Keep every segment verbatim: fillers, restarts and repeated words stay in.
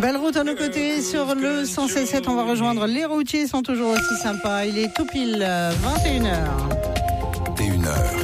Belle route à nos côtés sur le cent seize sept. On va rejoindre les routiers, sont toujours aussi sympas. Il est tout pile vingt et une heures. vingt et une heures.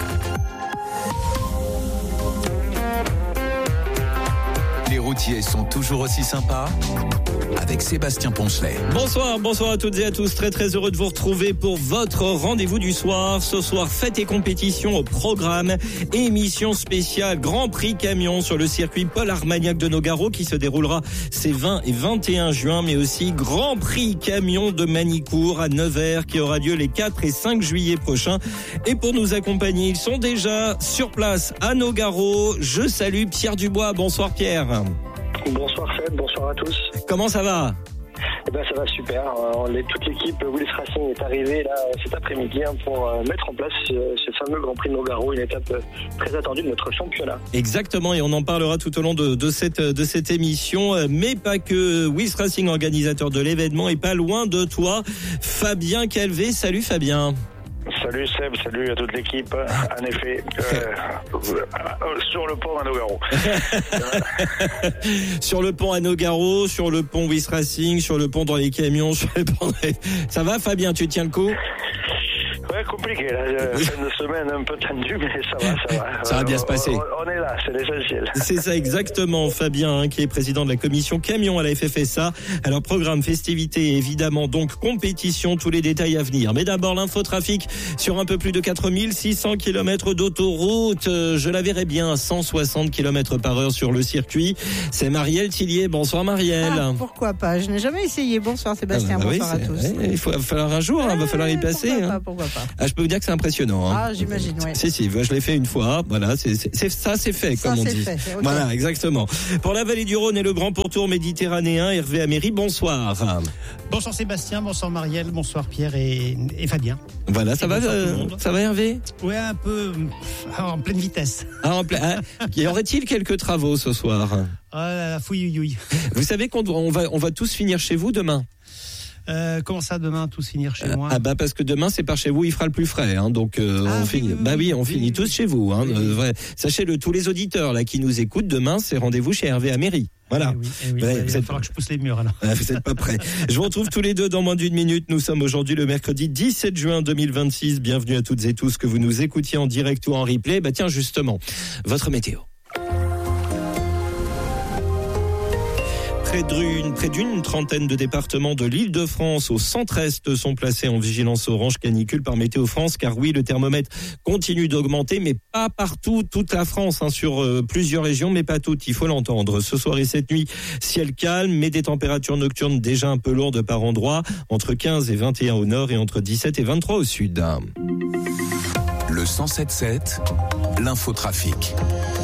Les routiers sont toujours aussi sympas avec Sébastien Poncelet. Bonsoir, bonsoir à toutes et à tous. Très très heureux de vous retrouver pour votre rendez-vous du soir. Ce soir, fête et compétition au programme. Émission spéciale Grand Prix Camion sur le circuit Paul Armagnac de Nogaro qui se déroulera ces vingt et vingt et un juin, mais aussi Grand Prix Camion de Manicourt à Nevers qui aura lieu les quatre et cinq juillet prochains. Et pour nous accompagner, ils sont déjà sur place à Nogaro. Je salue Pierre Dubois. Bonsoir Pierre. Bonsoir Seb, bonsoir à tous. Comment ça va ? Eh ben, ça va super. Euh, les, toute l'équipe Willis Racing est arrivée là cet après-midi hein, pour euh, mettre en place ce, ce fameux Grand Prix de Nogaro, une étape euh, très attendue de notre championnat. Exactement, et on en parlera tout au long de, de, cette, de cette émission, mais pas que. Willis Racing, organisateur de l'événement, est pas loin de toi. Fabien Calvé, salut Fabien. Salut Seb, salut à toute l'équipe. En effet, euh, sur le pont à Nogaro. Sur le pont à Nogaro, sur le pont Willis Racing, sur le pont dans les camions, sur les ponts... Ça va Fabien, tu tiens le coup ? Ouais, compliqué là, fin de semaine un peu tendu, mais ça va, ça va. Ça va bien se passer. On, on est là, c'est l'essentiel. C'est ça exactement, Fabien, hein, qui est président de la commission camion à la F F S A. Alors programme, festivités, évidemment, donc compétition, tous les détails à venir. Mais d'abord l'infotrafic sur un peu plus de quatre mille six cents kilomètres d'autoroute. Euh, je la verrai bien à cent soixante kilomètres par heure sur le circuit. C'est Marielle Tillier. Bonsoir Marielle. Ah, pourquoi pas, je n'ai jamais essayé. Bonsoir Sébastien, ah, bah bonsoir oui, à tous. Ouais, il faut, va falloir un jour, il hein, va falloir y passer. Pourquoi hein. pas, pourquoi pas. Ah, je peux vous dire que c'est impressionnant. Hein. Ah, j'imagine, oui. Si, si, je l'ai fait une fois. Voilà, c'est, c'est, c'est ça, c'est fait, ça, comme on c'est dit. Fait, okay. Voilà, exactement. Pour la vallée du Rhône et le grand pourtour méditerranéen, Hervé Améry, bonsoir. Bonsoir Sébastien, bonsoir Marielle, bonsoir Pierre et, et Fabien. Voilà, ça et va, euh, ça va Hervé ? Ouais, un peu en pleine vitesse. Ah, en plein. Hein, y aurait-il quelques travaux ce soir ? Ah, fouille. Vous savez qu'on doit, on va, on va tous finir chez vous demain. Euh, comment ça demain tous finir chez moi ? Ah bah parce que demain c'est par chez vous, il fera le plus frais, hein, donc euh, ah, on oui, finit. Oui, bah oui, on oui, finit oui, tous oui. chez vous. Hein, oui, euh, oui. ouais. Sachez-le, tous les auditeurs là qui nous écoutent, demain c'est rendez-vous chez Hervé Améry. Voilà. Eh oui, eh oui, ouais, ouais, il va êtes... falloir que je pousse les murs alors. Vous n'êtes pas prêts. Je vous retrouve tous les deux dans moins d'une minute. Nous sommes aujourd'hui le mercredi dix-sept juin deux mille vingt-six. Bienvenue à toutes et tous que vous nous écoutiez en direct ou en replay. Bah tiens justement, votre météo. Près d'une, près d'une trentaine de départements de l'Île-de-France au centre-est sont placés en vigilance orange canicule par Météo France, car oui, le thermomètre continue d'augmenter, mais pas partout, toute la France, hein, sur euh, plusieurs régions, mais pas toutes, il faut l'entendre. Ce soir et cette nuit, ciel calme, mais des températures nocturnes déjà un peu lourdes par endroits, entre quinze et vingt et un au nord et entre dix-sept et vingt-trois au sud. Le cent sept sept, l'infotrafic.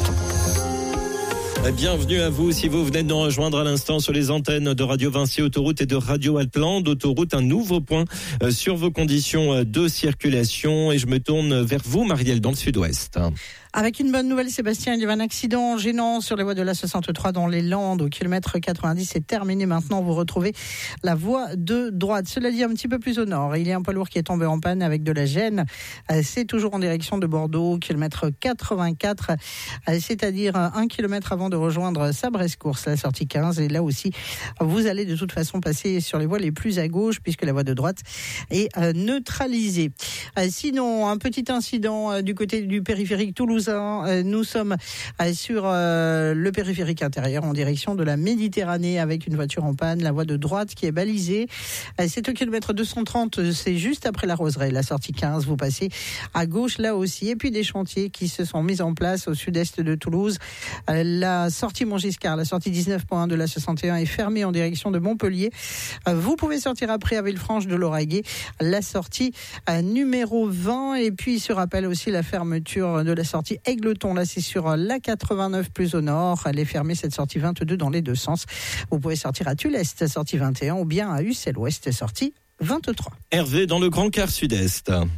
Bienvenue à vous si vous venez de nous rejoindre à l'instant sur les antennes de Radio Vinci Autoroute et de Radio Alplan d'Autoroute. Un nouveau point sur vos conditions de circulation et je me tourne vers vous Marielle dans le sud-ouest. Avec une bonne nouvelle Sébastien, il y avait un accident gênant sur les voies de la soixante-trois dans les Landes au kilomètre quatre-vingt-dix. C'est terminé maintenant, vous retrouvez la voie de droite. Cela dit un petit peu plus au nord, il y a un poids lourd qui est tombé en panne avec de la gêne. C'est toujours en direction de Bordeaux, kilomètre quatre-vingt-quatre, c'est-à-dire un kilomètre avant de rejoindre Sabrescourse, la sortie quinze. Et là aussi, vous allez de toute façon passer sur les voies les plus à gauche puisque la voie de droite est neutralisée. Sinon, un petit incident du côté du périphérique Toulouse. Nous sommes sur le périphérique intérieur en direction de la Méditerranée avec une voiture en panne, la voie de droite qui est balisée. C'est au kilomètre deux cent trente, c'est juste après la Roseraie, la sortie quinze, vous passez à gauche là aussi. Et puis des chantiers qui se sont mis en place au sud-est de Toulouse. La sortie Montgiscard, la sortie dix-neuf point un de la soixante et un est fermée en direction de Montpellier. Vous pouvez sortir après à Villefranche de Lauragais, la sortie numéro vingt. Et puis il se rappelle aussi la fermeture de la sortie Aigleton, là c'est sur la quatre-vingt-neuf plus au nord, elle est fermée cette sortie vingt-deux dans les deux sens. Vous pouvez sortir à Tullest, sortie vingt et un, ou bien à Ussel Ouest, sortie vingt-trois. Hervé dans le Grand Quart Sud-Est.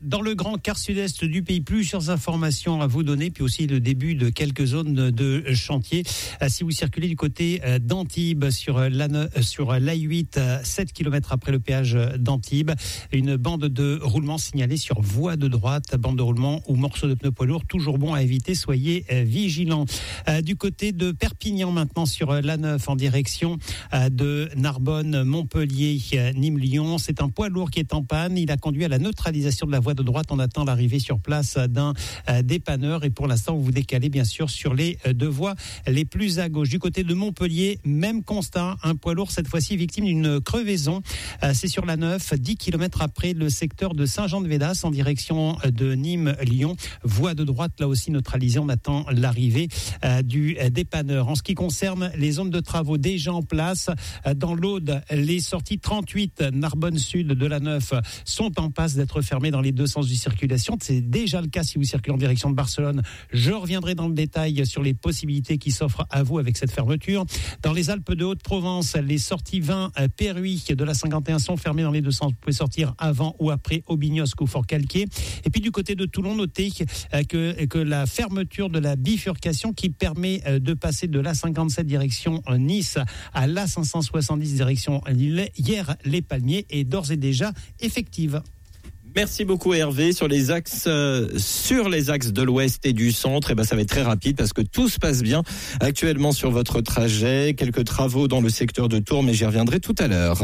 dans le grand quart sud-est du pays, plusieurs informations à vous donner, puis aussi le début de quelques zones de chantier. Si vous circulez du côté d'Antibes sur l'A sur l'A huit, sept kilomètres après le péage d'Antibes, une bande de roulement signalée sur voie de droite, bande de roulement ou morceau de pneu poids lourd, toujours bon à éviter, soyez vigilants. Du côté de Perpignan maintenant sur l'A neuf en direction de Narbonne, Montpellier, Nîmes, Lyon, c'est un poids lourd qui est en panne, il a conduit à la neutralisation de la voie de droite, on attend l'arrivée sur place d'un dépanneur et pour l'instant vous vous décalez bien sûr sur les deux voies les plus à gauche. Du côté de Montpellier, même constat, un poids lourd cette fois-ci victime d'une crevaison, c'est sur l'A neuf, dix kilomètres après le secteur de Saint-Jean-de-Védas en direction de Nîmes-Lyon, voie de droite là aussi neutralisée, on attend l'arrivée du dépanneur. En ce qui concerne les zones de travaux déjà en place, dans l'Aude, les sorties trente-huit Narbonne Sud de l'A neuf sont en passe d'être fermées dans les deux sens de circulation. C'est déjà le cas si vous circulez en direction de Barcelone. Je reviendrai dans le détail sur les possibilités qui s'offrent à vous avec cette fermeture. Dans les Alpes de Haute-Provence, les sorties vingt Péruy de la cinquante et un sont fermées dans les deux sens. Vous pouvez sortir avant ou après Aubignosc ou Fort-Calquier. Et puis du côté de Toulon, notez que, que la fermeture de la bifurcation qui permet de passer de l'A cinquante-sept direction Nice à l'A cinq cent soixante-dix direction hier les Palmiers est d'ores et déjà effective. Merci beaucoup Hervé. Sur les axes, euh, sur les axes de l'ouest et du centre, et ben ça va être très rapide parce que tout se passe bien actuellement sur votre trajet. Quelques travaux dans le secteur de Tours, mais j'y reviendrai tout à l'heure.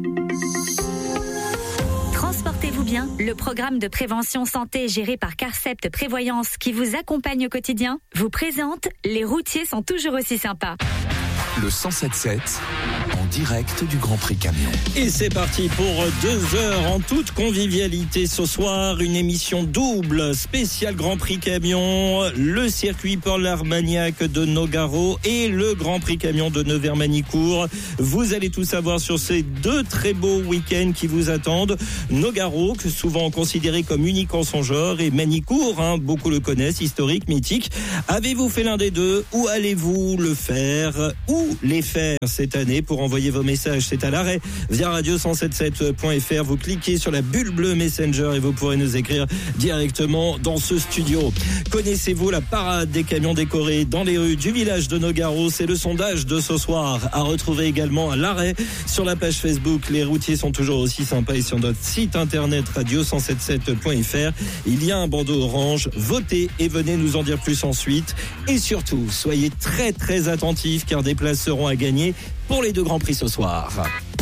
Transportez-vous bien, le programme de prévention santé géré par Carcept Prévoyance qui vous accompagne au quotidien vous présente Les routiers sont toujours aussi sympas. Le cent sept sept en direct du Grand Prix Camion. Et c'est parti pour deux heures en toute convivialité ce soir. Une émission double spéciale Grand Prix Camion, le circuit Paul Armagnac de Nogaro et le Grand Prix Camion de Nevers-Manicourt. Vous allez tout savoir sur ces deux très beaux week-ends qui vous attendent. Nogaro, que souvent considéré comme unique en son genre, et Manicourt, hein, beaucoup le connaissent, historique, mythique. Avez-vous fait l'un des deux ou allez-vous le faire ou les faire cette année? Pour envoyer vos messages, c'est à l'arrêt via radio cent soixante-dix-sept point f r. Vous cliquez sur la bulle bleue Messenger et vous pourrez nous écrire directement dans ce studio. Connaissez-vous la parade des camions décorés dans les rues du village de Nogaro? C'est le sondage de ce soir à retrouver également à l'arrêt sur la page Facebook. Les routiers sont toujours aussi sympas et sur notre site internet radio cent soixante-dix-sept point f r. Il y a un bandeau orange. Votez et venez nous en dire plus ensuite. Et surtout, soyez très très attentifs car des places seront à gagner pour les deux grands prix ce soir.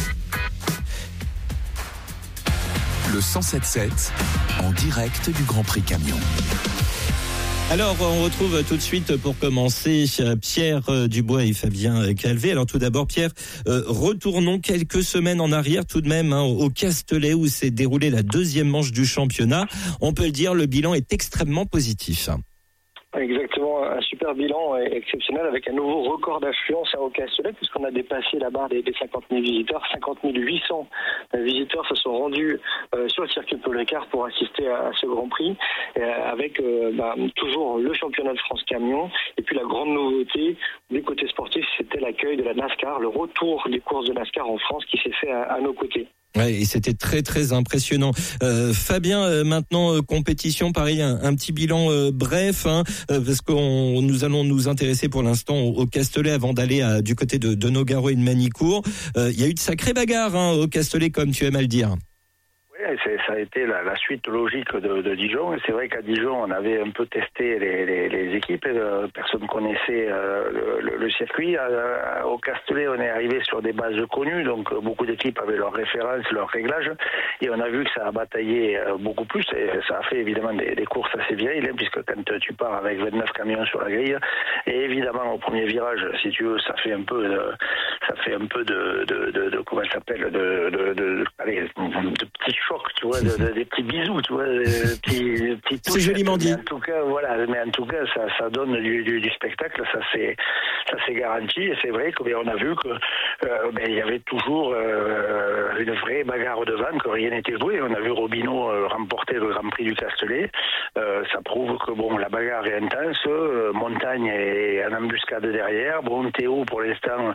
Le cent sept sept en direct du Grand Prix Camion. Alors, on retrouve tout de suite pour commencer Pierre Dubois et Fabien Calvé. Alors tout d'abord, Pierre, euh, retournons quelques semaines en arrière tout de même hein, au Castellet où s'est déroulée la deuxième manche du championnat. On peut le dire, le bilan est extrêmement positif. Exactement, un super bilan exceptionnel avec un nouveau record d'affluence au Castellet puisqu'on a dépassé la barre des cinquante mille visiteurs. cinquante mille huit cents visiteurs se sont rendus euh, sur le circuit Paul Ricard pour assister à, à ce Grand Prix euh, avec euh, bah, toujours le championnat de France Camion et puis la grande nouveauté du côté sportif, c'était l'accueil de la NASCAR, le retour des courses de NASCAR en France qui s'est fait à, à nos côtés. Ouais, et c'était très très impressionnant. Euh, Fabien, euh, maintenant euh, compétition, pareil, un, un petit bilan euh, bref, hein, euh, parce qu'on nous allons nous intéresser pour l'instant au, au Castellet avant d'aller à, du côté de, de Nogaro et de Manicourt. Il euh, y a eu de sacrées bagarres hein, au Castellet, comme tu aimes à le dire. C'est, ça a été la, la suite logique de, de Dijon. Et c'est vrai qu'à Dijon, on avait un peu testé les, les, les équipes. Euh, personne connaissait euh, le, le circuit. Euh, au Castellet, on est arrivé sur des bases connues. Donc, euh, beaucoup d'équipes avaient leurs références, leurs réglages. Et on a vu que ça a bataillé euh, beaucoup plus. Et ça a fait évidemment des, des courses assez vieilles, hein, puisque quand tu pars avec vingt-neuf camions sur la grille, et évidemment, au premier virage, si tu veux, ça fait un peu de, ça fait un peu de, de, de, de comment ça s'appelle, de, de, de, de, allez, de petits chocs. Tu vois, de, de, des petits bisous, tu vois, des petits, des petits touches. C'est joliment dit. Mais en tout cas, voilà, mais en tout cas, ça, ça donne du, du, du spectacle, ça c'est, ça c'est garanti. Et c'est vrai qu'on a vu que euh, ben, il y avait toujours euh, une vraie bagarre devant, que rien n'était joué. On a vu Robineau euh, remporter le Grand Prix du Castellet. Euh, ça prouve que bon, la bagarre est intense. Euh, Montagne est en embuscade derrière. Bon, Théo pour l'instant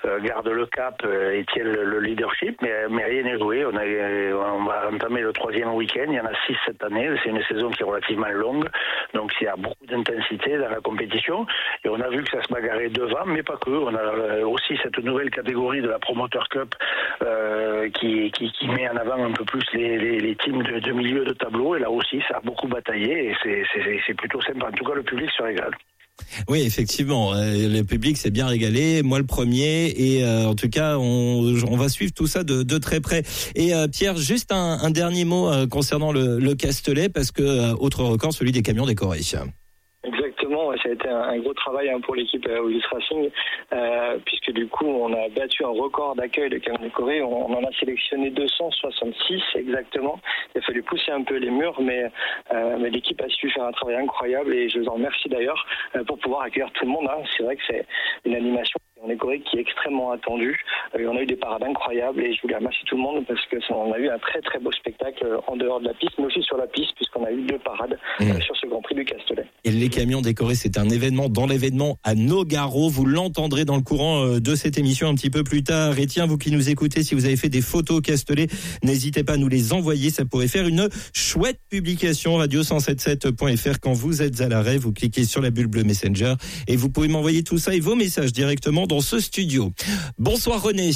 euh, gardent le cap euh, et tiennent le, le leadership, mais, mais rien n'est joué. On, a, on va entamer le troisième week-end, il y en a six cette année, c'est une saison qui est relativement longue, donc il y a beaucoup d'intensité dans la compétition, et on a vu que ça se bagarrait devant, mais pas que. On a aussi cette nouvelle catégorie de la Promoter Cup euh, qui, qui, qui met en avant un peu plus les, les, les teams de, de milieu de tableau, et là aussi ça a beaucoup bataillé, et c'est, c'est, c'est plutôt sympa. En tout cas, le public se régale. Oui, effectivement, euh, le public s'est bien régalé, moi le premier, et euh, en tout cas, on, on va suivre tout ça de, de très près. Et euh, Pierre, juste un, un dernier mot euh, concernant le, le Castellet, parce que euh, autre record, celui des camions décorés. Exactement, ça a été un, un gros travail hein, pour l'équipe euh, Willis Racing, euh, puisque du coup on a battu un record d'accueil de camions décorés, on, on en a sélectionné deux cent soixante-six exactement. Il a fallu pousser un peu les murs, mais, euh, mais l'équipe a su faire un travail incroyable, et je vous en remercie d'ailleurs euh, pour pouvoir accueillir tout le monde. Hein. C'est vrai que c'est une animation en décoré qui est extrêmement attendue. Euh, on a eu des parades incroyables, et je voulais remercier tout le monde parce que ça, on a eu un très très beau spectacle en dehors de la piste, mais aussi sur la piste, puisqu'on a eu deux parades mmh. euh, sur ce Grand Prix du Castellet. Et les camions décorés, c'est un événement dans l'événement à Nogaro. Vous l'entendrez dans le courant de cette émission un petit peu plus tard. Et tiens, vous qui nous écoutez, si vous avez fait des photos Castellet, n'hésitez pas à nous les envoyer. Ça pourrait faire une chouette publication radio cent soixante-dix-sept point f r. Quand vous êtes à l'arrêt, vous cliquez sur la bulle bleue Messenger et vous pouvez m'envoyer tout ça et vos messages directement dans ce studio. Bonsoir René.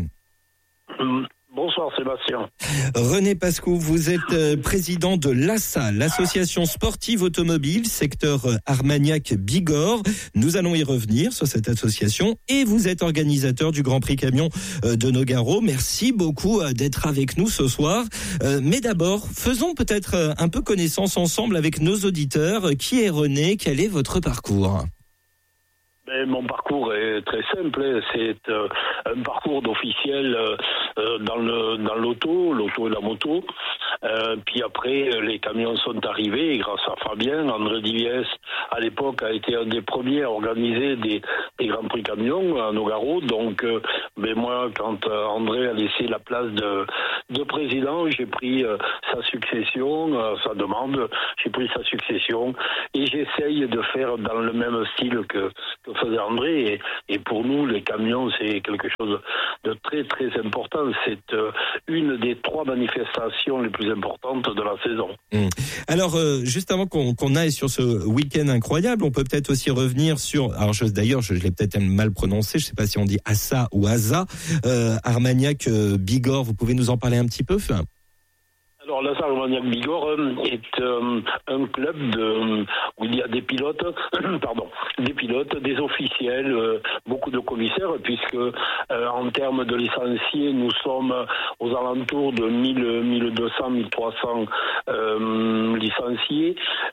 Bonsoir Sébastien. René Pascou, vous êtes euh, président de l'A S A, l'association sportive automobile, secteur euh, Armagnac-Bigorre. Nous allons y revenir sur cette association, et vous êtes organisateur du Grand Prix Camion euh, de Nogaro. Merci beaucoup euh, d'être avec nous ce soir. Euh, mais d'abord, faisons peut-être euh, un peu connaissance ensemble avec nos auditeurs. Qui est René? Quel est votre parcours? Ben, mon parcours est très simple, c'est euh, un parcours d'officiel euh, dans le dans l'auto, l'auto et la moto. Euh, puis après, les camions sont arrivés, et grâce à Fabien, André Diviès, à l'époque, a été un des premiers à organiser des, des Grands Prix camions à Nogaro. Donc, euh, ben moi, quand euh, André a laissé la place de, de président, j'ai pris euh, sa succession, euh, sa demande, j'ai pris sa succession, et j'essaye de faire dans le même style que, que faisait André. Et, et pour nous, les camions, c'est quelque chose de très très important. C'est euh, une des trois manifestations les plus importantes de la saison. Mmh. Alors, euh, juste avant qu'on, qu'on aille sur ce week-end incroyable, on peut peut-être aussi revenir sur... Alors, je, d'ailleurs, je, je l'ai peut-être mal prononcé, je ne sais pas si on dit Assa ou Asa, euh, Armagnac euh, Bigorre, vous pouvez nous en parler un petit peu? Alors, l'A S A Armagnac-Bigorre est euh, un club de, où il y a des pilotes, pardon, des pilotes, des officiels, euh, beaucoup de commissaires, puisque euh, en termes de licenciés, nous sommes aux alentours de mille, mille deux cents, mille trois cents euh, licenciés,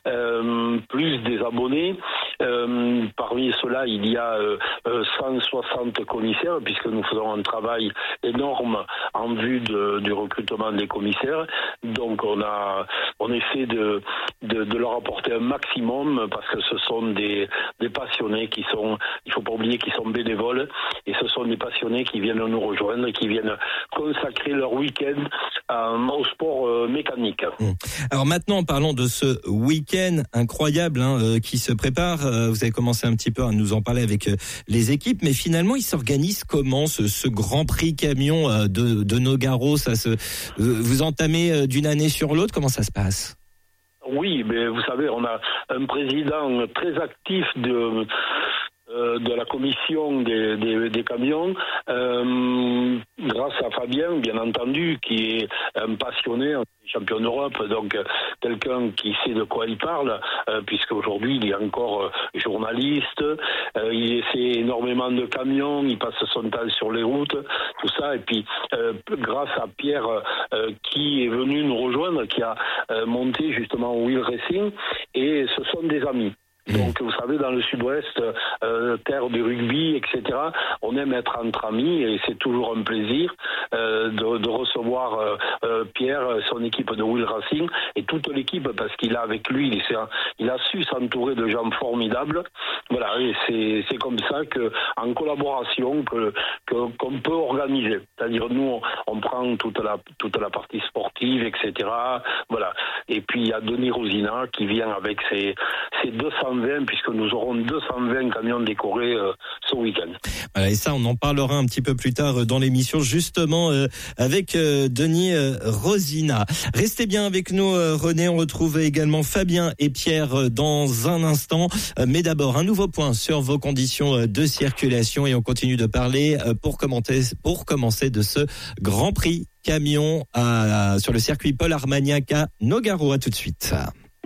euh, plus des abonnés. Euh, parmi ceux-là, il y a euh, cent soixante commissaires, puisque nous faisons un travail énorme en vue de, du recrutement des commissaires. Donc on a, on essaie de, de, de leur apporter un maximum, parce que ce sont des, des passionnés qui sont, il faut pas oublier qu'ils sont bénévoles, et ce sont des passionnés qui viennent nous rejoindre, qui viennent consacrer leur week-end euh, au sport euh, mécanique. Alors maintenant, parlons de ce week-end incroyable hein, euh, qui se prépare. Euh, vous avez commencé un petit peu à nous en parler avec euh, les équipes, mais finalement, il s'organise comment ce, ce Grand Prix camion euh, de, de Nogaro? Ça se, euh, vous entamez euh, d'une année sur l'autre, comment ça se passe? Oui, mais vous savez, on a un président très actif de euh, de la commission des, des, des camions, euh, grâce à Fabien, bien entendu, qui est un passionné, champion d'Europe, donc quelqu'un qui sait de quoi il parle, euh, puisque aujourd'hui il est encore euh, journaliste, euh, il essaie énormément de camions, il passe son temps sur les routes, tout ça, et puis euh, grâce à Pierre euh, qui est venu nous rejoindre, qui a euh, monté justement Wheel Racing, et ce sont des amis. Donc, vous savez, dans le sud-ouest, euh, terre du rugby, et cetera, on aime être entre amis, et c'est toujours un plaisir euh, de, de recevoir euh, euh, Pierre, son équipe de Wheel Racing, et toute l'équipe, parce qu'il a avec lui, il, il a su s'entourer de gens formidables. Voilà, et c'est, c'est comme ça que, en collaboration, que, que, qu'on peut organiser. C'est-à-dire, nous, on, on prend toute la, toute la partie sportive, sportives, et cetera. Voilà. Et puis il y a Denis Rosina qui vient avec ses, ses deux cent vingt, puisque nous aurons deux cent vingt camions décorés euh, ce week-end. Voilà, et ça, on en parlera un petit peu plus tard dans l'émission, justement euh, avec euh, Denis euh, Rosina. Restez bien avec nous, euh, René. On retrouve également Fabien et Pierre euh, dans un instant. Euh, mais d'abord, un nouveau point sur vos conditions euh, de circulation, et on continue de parler euh, pour commenter, pour commencer de ce Grand Prix camion à, sur le circuit Paul Armagnac à Nogaro. À tout de suite.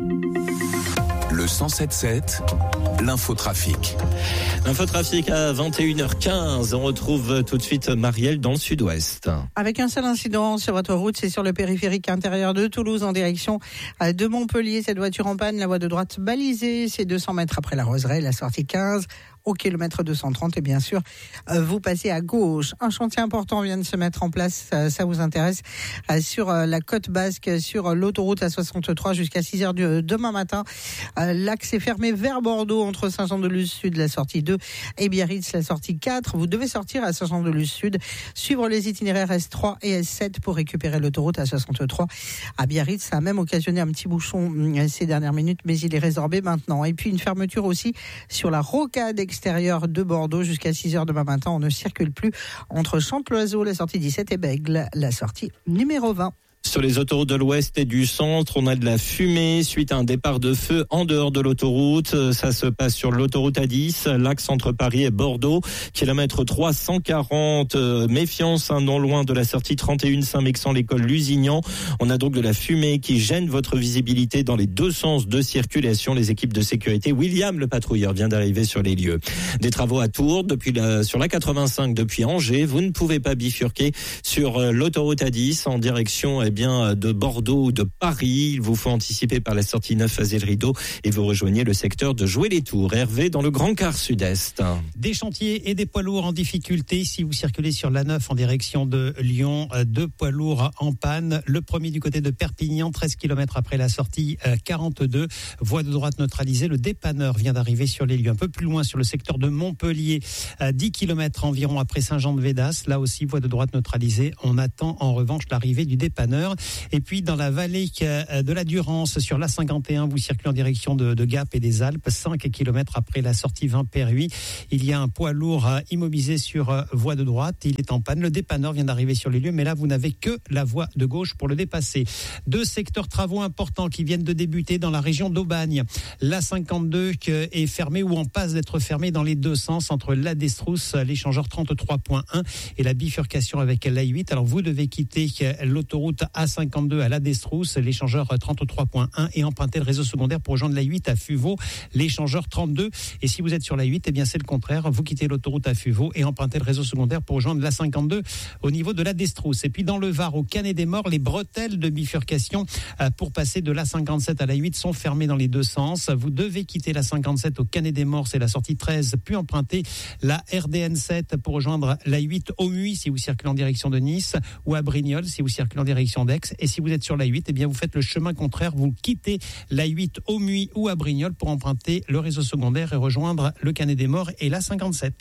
Le cent sept sept, l'infotrafic. L'infotrafic à vingt et une heures quinze. On retrouve tout de suite Marielle dans le sud-ouest. Avec un seul incident sur votre route, c'est sur le périphérique intérieur de Toulouse en direction de Montpellier. Cette voiture en panne, la voie de droite balisée, c'est deux cents mètres après la Roseraie, la sortie quinze. Au kilomètre deux cent trente, et bien sûr, vous passez à gauche. Un chantier important vient de se mettre en place, ça, ça vous intéresse, sur la côte basque, sur l'autoroute A soixante-trois jusqu'à six heures du, demain matin. L'axe est fermé vers Bordeaux entre Saint-Jean-de-Luz-Sud, la sortie deux, et Biarritz, la sortie quatre. Vous devez sortir à Saint-Jean-de-Luz-Sud, suivre les itinéraires S trois et S sept pour récupérer l'autoroute A soixante-trois à Biarritz. Ça a même occasionné un petit bouchon ces dernières minutes, mais il est résorbé maintenant. Et puis une fermeture aussi sur la rocade extérieure de Bordeaux jusqu'à six heures demain matin. On ne circule plus entre Chanteloiseau, la sortie dix-sept, et Bègle, la sortie numéro vingt. Sur les autoroutes de l'Ouest et du Centre, on a de la fumée suite à un départ de feu en dehors de l'autoroute. Ça se passe sur l'autoroute A dix, l'axe entre Paris et Bordeaux, kilomètre trois cent quarante. Méfiance, hein, non loin de la sortie trente et un Saint-Mexan, l'école Lusignan. On a donc de la fumée qui gêne votre visibilité dans les deux sens de circulation. Les équipes de sécurité, William le patrouilleur, vient d'arriver sur les lieux. Des travaux à Tours depuis la, sur la quatre-vingt-cinq depuis Angers. Vous ne pouvez pas bifurquer sur l'autoroute A dix en direction eh bien, de Bordeaux ou de Paris. Il vous faut anticiper par la sortie neuf à Zé-le-Rideau et vous rejoignez le secteur de Joué-les-Tours. Hervé dans le Grand Quart Sud-Est. Des chantiers et des poids lourds en difficulté. Si vous circulez sur l'A neuf en direction de Lyon, deux poids lourds en panne. Le premier du côté de Perpignan, treize kilomètres après la sortie quarante-deux. Voie de droite neutralisée. Le dépanneur vient d'arriver sur les lieux. Un peu plus loin sur le secteur de Montpellier, dix kilomètres environ après Saint-Jean-de-Védas. Là aussi, voie de droite neutralisée. On attend en revanche l'arrivée du dépanneur. Et puis dans la vallée de la Durance, sur l'A cinquante et un, vous circulez en direction de, de Gap et des Alpes, cinq kilomètres après la sortie vingt Perruis. Il y a un poids lourd immobilisé sur voie de droite. Il est en panne. Le dépanneur vient d'arriver sur les lieux, mais là vous n'avez que la voie de gauche pour le dépasser. Deux secteurs travaux importants qui viennent de débuter dans la région d'Aubagne. L'A cinquante-deux est fermé ou en passe d'être fermé dans les deux sens entre la Destrousse, l'échangeur trente-trois point un et la bifurcation avec l'A huit. Alors vous devez quitter l'autoroute A cinquante-deux à la Destrousse, l'échangeur trente-trois point un, et emprunter le réseau secondaire pour rejoindre l'A huit à Fuveau, l'échangeur trente-deux. Et si vous êtes sur l'A huit, eh bien c'est le contraire. Vous quittez l'autoroute à Fuveau et empruntez le réseau secondaire pour rejoindre l'A cinquante-deux au niveau de la Destrousse. Et puis dans le Var, au Canet-des-Morts, les bretelles de bifurcation pour passer de l'A cinquante-sept à l'A huit sont fermées dans les deux sens. Vous devez quitter l'A cinquante-sept au Canet-des-Morts, c'est la sortie treize, puis emprunter la R D N sept pour rejoindre l'A huit au Muy si vous circulez en direction de Nice, ou à Brignoles si vous circulez en direction d'Aix. Et si vous êtes sur l'A huit, eh bien vous faites le chemin contraire, vous quittez l'A huit au Muy ou à Brignoles pour emprunter le réseau secondaire et rejoindre le Canet-des-Morts et l'A cinquante-sept.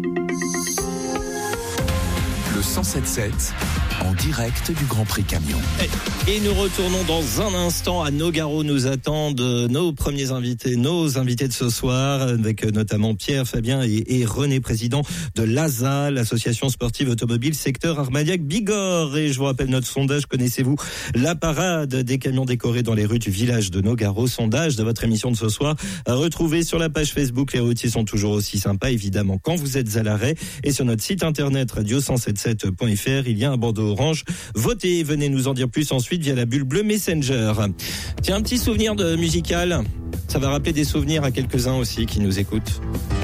Le cent sept sept, en direct du Grand Prix Camion. Et nous retournons dans un instant à Nogaro. Nous attendent nos premiers invités, nos invités de ce soir, avec notamment Pierre, Fabien et, et René, président de l'A S A, l'association sportive automobile secteur Armagnac-Bigorre. Et je vous rappelle notre sondage, connaissez-vous la parade des camions décorés dans les rues du village de Nogaro? Sondage de votre émission de ce soir à retrouver sur la page Facebook. Les routiers sont toujours aussi sympas, évidemment, quand vous êtes à l'arrêt. Et sur notre site internet radio cent soixante-sept point f r, il y a un bandeau orange. Votez, venez nous en dire plus ensuite via la bulle bleue Messenger. Tiens, un petit souvenir de musical. Ça va rappeler des souvenirs à quelques-uns aussi qui nous écoutent.